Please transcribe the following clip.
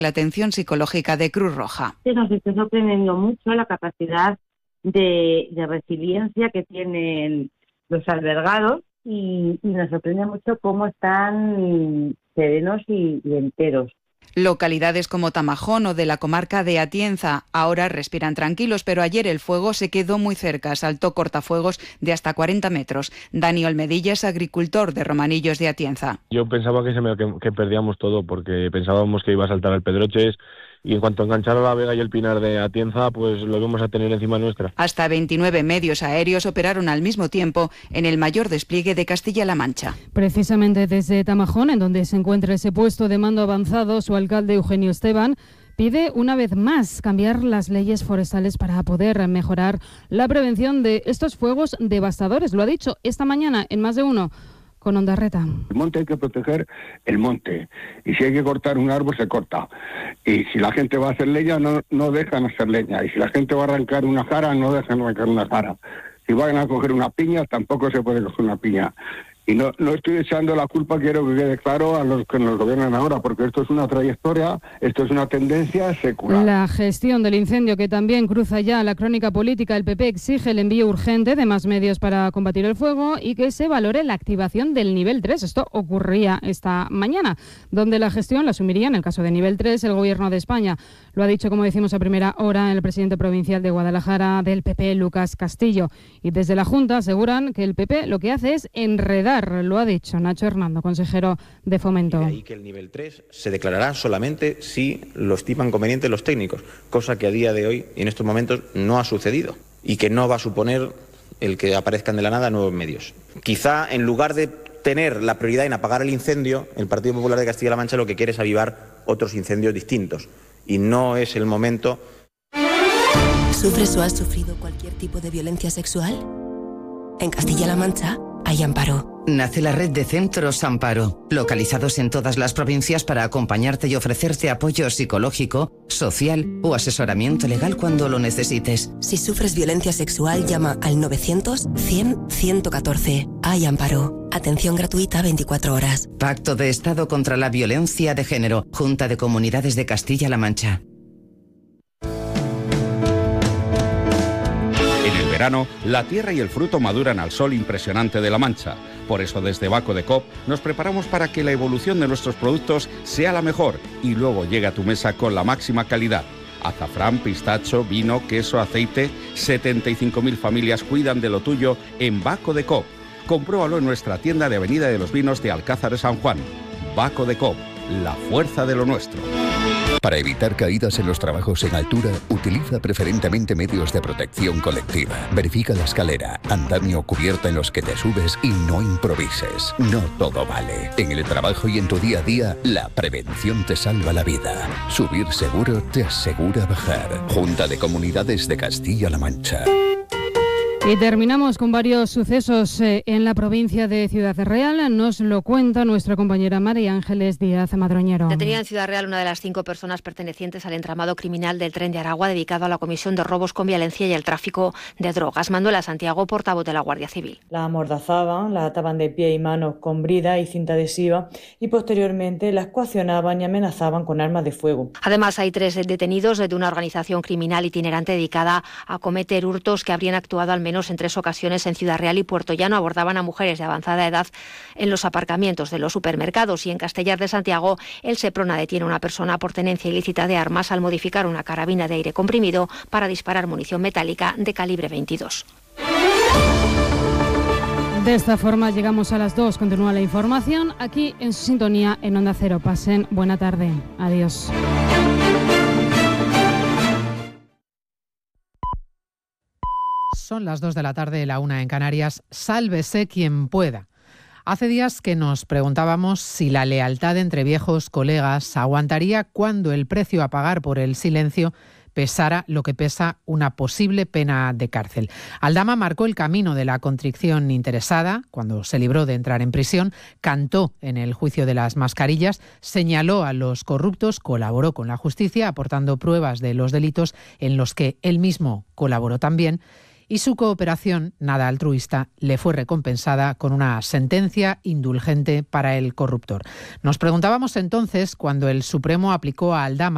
La atención psicológica de Cruz Roja. Nos está sorprendiendo mucho la capacidad de resiliencia que tienen los albergados y nos sorprende mucho cómo están serenos y enteros. Localidades como Tamajón o de la comarca de Atienza ahora respiran tranquilos, pero ayer el fuego se quedó muy cerca, saltó cortafuegos de hasta 40 metros. Dani Olmedilla es agricultor de Romanillos de Atienza. Yo pensaba que perdíamos todo porque pensábamos que iba a saltar al Pedroches y en cuanto enganchara la Vega y el Pinar de Atienza, pues lo vamos a tener encima nuestra. Hasta 29 medios aéreos operaron al mismo tiempo en el mayor despliegue de Castilla-La Mancha. Precisamente desde Tamajón, en donde se encuentra ese puesto de mando avanzado, su alcalde Eugenio Esteban pide una vez más cambiar las leyes forestales para poder mejorar la prevención de estos fuegos devastadores. Lo ha dicho esta mañana en Más de Uno con Ondarreta. El monte hay que proteger el monte y si hay que cortar un árbol se corta y si la gente va a hacer leña no dejan hacer leña y si la gente va a arrancar una jara no dejan arrancar una jara. Si van a coger una piña tampoco se puede coger una piña. Y no estoy echando la culpa, quiero que quede claro, a los que nos gobiernan ahora, porque esto es una trayectoria, esto es una tendencia secular. La gestión del incendio, que también cruza ya la crónica política, el PP exige el envío urgente de más medios para combatir el fuego y que se valore la activación del nivel 3. Esto ocurría esta mañana, donde la gestión la asumiría, en el caso de nivel 3, el Gobierno de España. Lo ha dicho, como decimos a primera hora, el presidente provincial de Guadalajara del PP, Lucas Castillo. Y desde la Junta aseguran que el PP lo que hace es enredar. Lo ha dicho Nacho Hernando, consejero de Fomento. Y de ahí que el nivel 3 se declarará solamente si lo estiman conveniente los técnicos, cosa que a día de hoy y en estos momentos no ha sucedido y que no va a suponer el que aparezcan de la nada nuevos medios. Quizá en lugar de tener la prioridad en apagar el incendio, el Partido Popular de Castilla-La Mancha lo que quiere es avivar otros incendios distintos y no es el momento. ¿Sufres o has sufrido cualquier tipo de violencia sexual? En Castilla-La Mancha hay Amparo. Nace la red de centros Amparo, localizados en todas las provincias para acompañarte y ofrecerte apoyo psicológico, social o asesoramiento legal cuando lo necesites. Si sufres violencia sexual, llama al 900-100-114. Hay Amparo. Atención gratuita 24 horas. Pacto de Estado contra la Violencia de Género. Junta de Comunidades de Castilla-La Mancha. En el verano, la tierra y el fruto maduran al sol impresionante de La Mancha. Por eso desde Baco de Coop nos preparamos para que la evolución de nuestros productos sea la mejor y luego llegue a tu mesa con la máxima calidad. Azafrán, pistacho, vino, queso, aceite. 75.000 familias cuidan de lo tuyo en Baco de Coop. Compruébalo en nuestra tienda de Avenida de los Vinos de Alcázar de San Juan. Baco de Coop, la fuerza de lo nuestro. Para evitar caídas en los trabajos en altura, utiliza preferentemente medios de protección colectiva. Verifica la escalera, andamio o cubierta en los que te subes y no improvises. No todo vale. En el trabajo y en tu día a día, la prevención te salva la vida. Subir seguro te asegura bajar. Junta de Comunidades de Castilla-La Mancha. Y terminamos con varios sucesos en la provincia de Ciudad Real. Nos lo cuenta nuestra compañera María Ángeles Díaz Madroñero. Detenida en Ciudad Real una de las 5 personas pertenecientes al entramado criminal del Tren de Aragua dedicado a la comisión de robos con violencia y el tráfico de drogas. Manuela Santiago, portavoz de la Guardia Civil. La amordazaban, la ataban de pie y manos con brida y cinta adhesiva y posteriormente las coaccionaban y amenazaban con armas de fuego. Además, hay 3 detenidos de una organización criminal itinerante dedicada a cometer hurtos que habrían actuado al menos en 3 ocasiones en Ciudad Real y Puerto Llano. Abordaban a mujeres de avanzada edad en los aparcamientos de los supermercados. Y en Castellar de Santiago, el Seprona detiene a una persona por tenencia ilícita de armas al modificar una carabina de aire comprimido para disparar munición metálica de calibre 22. De esta forma llegamos a las 2. Continúa la información aquí en su sintonía en Onda Cero. Pasen buena tarde. Adiós. Son las 2 de la tarde, la 1 en Canarias. Sálvese quien pueda. Hace días que nos preguntábamos si la lealtad entre viejos colegas aguantaría cuando el precio a pagar por el silencio pesara lo que pesa una posible pena de cárcel. Aldama marcó el camino de la contrición interesada cuando se libró de entrar en prisión, cantó en el juicio de las mascarillas, señaló a los corruptos, colaboró con la justicia aportando pruebas de los delitos en los que él mismo colaboró también, y su cooperación, nada altruista, le fue recompensada con una sentencia indulgente para el corruptor. Nos preguntábamos entonces, cuando el Supremo aplicó a Aldama